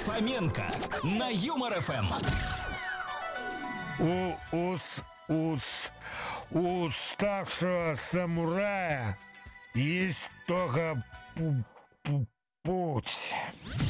Фоменко на Юмор ФМ. У уставшего самурая есть только путь.